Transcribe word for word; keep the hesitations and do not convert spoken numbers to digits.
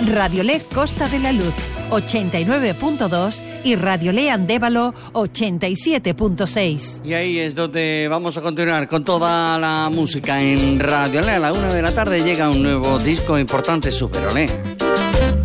Radiolé Costa de la Luz ochenta y nueve punto dos y Radiolé Andévalo ochenta y siete punto seis. Y ahí es donde vamos a continuar con toda la música en Radiolé. A la una de la tarde llega un nuevo disco importante, Super Olé.